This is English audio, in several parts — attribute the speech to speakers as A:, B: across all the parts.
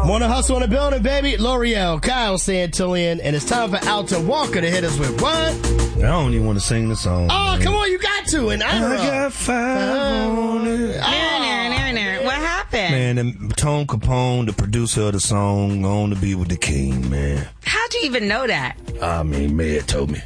A: Morning Hustle in the building, baby. L'Oreal, Kyle Santillian, and it's time for Alton Walker to hit us with what?
B: I don't even want to sing the song.
A: Oh, come on, you got to. And I
B: got 5 on it.
C: What happened?
B: Man, and Tone Capone, the producer of the song, going to be with the king, man.
C: How'd you even know that?
B: I mean, Mayor told me.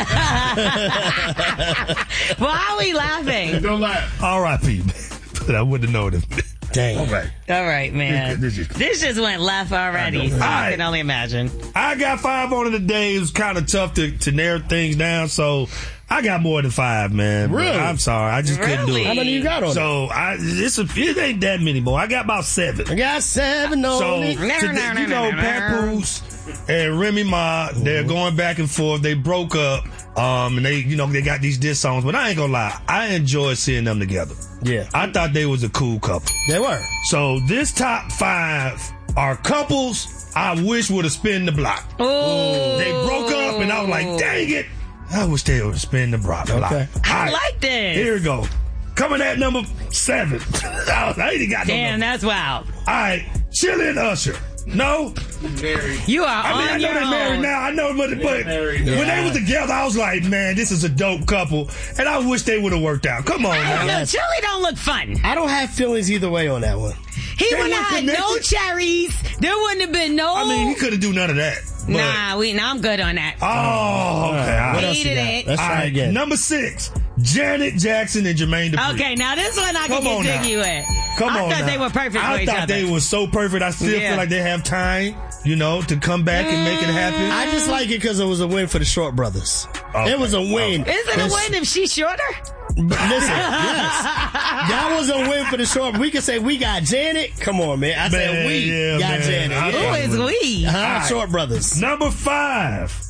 C: Why are we laughing?
D: Don't laugh.
B: R.I.P., but I wouldn't know them.
A: Dang.
B: All right.
C: All right, man.
B: This
C: just went left already, so I can only imagine.
B: I got 5 on it today. It was kind of tough to narrow things down, so I got more than 5, man.
A: Really?
B: I'm sorry. I just couldn't do it.
A: How many you got on
B: so it ain't that many more. I got about 7.
A: I got 7 on it.
B: You know, Papoose and Remy Ma, they're going back and forth. They broke up. And they got these diss songs, but I ain't gonna lie, I enjoyed seeing them together.
A: Yeah.
B: I thought they was a cool couple.
A: They were.
B: So this top 5 are couples I wish would have spin the block.
C: Ooh.
B: They broke up, and I was like, dang it, I wish they would have spin the block.
A: Okay.
C: I like this.
B: Here we go. Coming at number 7. I ain't got no
C: Damn,
B: number.
C: that's wild.
B: All right, Chili and Usher. No?
C: You are
B: I
C: on
B: know
C: your
B: they're married
C: own.
B: now. I know, but when they were together, I was like, man, this is a dope couple, and I wish they would have worked out. Come on,
C: I don't
B: man.
C: know. Chili don't look fun.
A: I don't have feelings either way on that one.
C: He
B: They
C: wouldn't
B: were
C: have had no
B: connected.
C: cherries. There wouldn't have been no.
B: I mean, he couldn't do none of that. But,
C: I'm good on that.
B: Oh, okay. All
A: What
B: right.
A: else you
C: Hated
A: got?
C: it.
A: Let's
B: All
A: try
B: right,
A: again.
B: number 6, Janet Jackson and Jermaine Dupri.
C: Okay, now this one I
B: Come
C: can
B: on
C: get
B: now.
C: jiggy with.
B: Come
C: I
B: on
C: thought
B: now.
C: they were perfect for
B: I
C: each
B: thought
C: other.
B: they were so perfect. I still
C: Yeah.
B: feel like they have time, to come back and make it happen.
A: I just like it because it was a win for the Short Brothers.
B: Okay.
A: It was a win.
C: Is it a win if she's shorter?
A: Listen, yes. That was a win for the Short. We can say we got Janet. Come on, man. I said we got Janet.
B: I-
C: Who is we?
A: Huh? Short Brothers.
B: Number 5.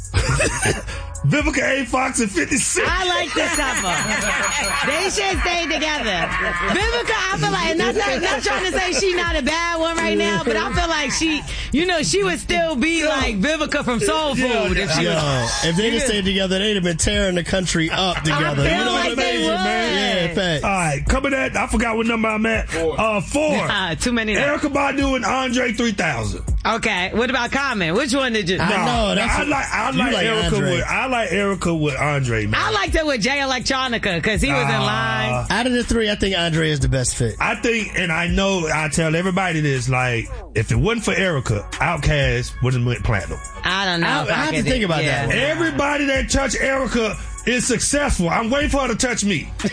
B: Vivica A. Fox and 50 Cent.
C: I like this couple. They should stay together. Vivica, I feel like, and I'm not trying to say she's not a bad one right now, but I feel like she would still be like Vivica from Soul Food if she was.
A: If they just stayed together, they'd have been tearing the country up together.
C: feel
A: You know
C: like
A: what I
C: they
A: mean?
C: would.
A: Yeah, facts.
B: All right, coming at, I forgot what number I'm at. 4.
C: Too many.
B: Erica Badu and Andre 3000.
C: Okay, what about Common? Which one did you?
A: I know, that's
B: I
A: what-
B: like
A: you like
B: Erica
A: Andre.
B: with Andre, man.
C: I liked it with Jay Electronica because he was in line.
A: Out of the 3, I think Andre is the best fit.
B: I think, and I know, I tell everybody this, like, if it wasn't for Erica, Outkast wouldn't went platinum.
C: I don't know.
A: I
C: if
A: have to think about that one.
B: Everybody that touched Erica is successful. I'm waiting for her to touch me. We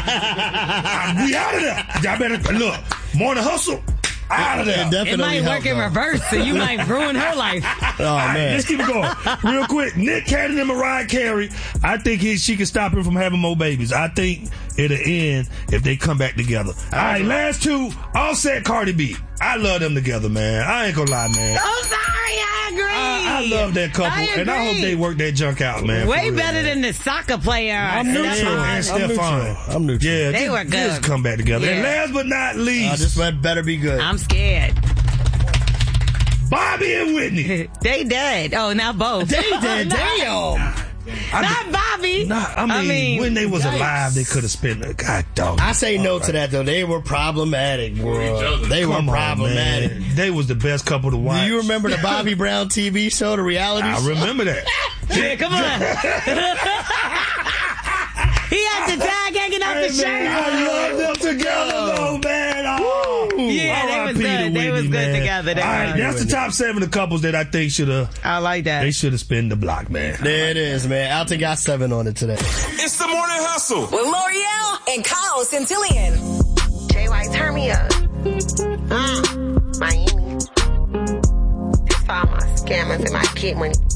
B: out of there. Y'all better, look, Morning Hustle, out of there.
C: It might work in reverse, so you might ruin her life.
A: Oh, man.
B: Let's keep it going. Real quick, Nick Cannon and Mariah Carey, I think she can stop him from having more babies. I think it'll end if they come back together. All right, last 2, Offset, Cardi B. I love them together, man. I ain't gonna lie, man.
C: I'm sorry, I agree.
B: I love that couple, and I hope they work that junk out, man.
C: Way better than the soccer player.
A: I'm neutral.
B: And Stefan.
A: I'm neutral.
B: Yeah,
C: They were good.
B: Just come back together. And
C: Yeah.
B: last but not least,
A: This better be good.
C: I'm scared.
B: Bobby and Whitney.
C: They dead. Oh, now both.
A: They did. Damn.
C: Not Bobby.
B: I mean, when they was
A: yikes.
B: alive, they could have spent a god dog.
A: I say no to that, though. They were problematic, bro. They were
B: Come on,
A: problematic.
B: man. They was the best couple to watch.
A: Do you remember the Bobby Brown TV show, the reality
B: I
A: show?
B: remember that.
C: Yeah, come on. He had the tag hanging off the shirt.
B: I love them together, though, man. Oh.
C: Yeah, they was good. They was good together. They
B: All
C: were
B: right,
C: good.
B: that's the top 7 of couples that I think should have.
C: I like that.
B: They should have spin the block, man.
A: There it is, man. Alton got 7 on it today.
E: It's the Morning Hustle
F: with L'Oreal and Kyle Santillian.
G: JY, turn me up. Miami. That's for all my scammers and my kid money.